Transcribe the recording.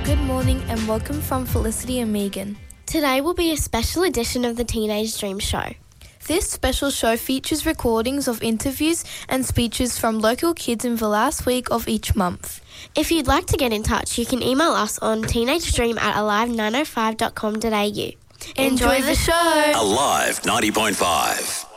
Good morning and welcome from Felicity and Megan. Today will be a special edition of the Teenage Dream Show. This special show features recordings of interviews and speeches from local kids in the last week of each month. If you'd like to get in touch, you can email us on teenagedream@alive905.com.au. Enjoy the show! Alive 90.5.